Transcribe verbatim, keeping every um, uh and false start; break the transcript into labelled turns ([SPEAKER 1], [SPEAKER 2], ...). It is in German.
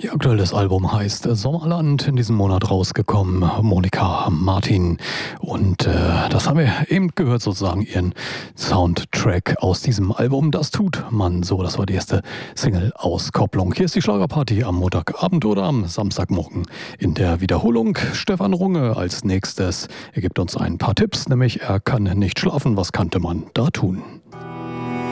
[SPEAKER 1] Ihr aktuelles Album heißt Sommerland, in diesem Monat rausgekommen, Monika Martin. Und äh, das haben wir eben gehört, sozusagen ihren Soundtrack aus diesem Album. Das tut man so, das war die erste Single-Auskopplung. Hier ist die Schlagerparty am Montagabend oder am Samstagmorgen in der Wiederholung. Stefan Runge als nächstes. Er gibt uns ein paar Tipps, nämlich er kann nicht schlafen. Was kannte man da tun?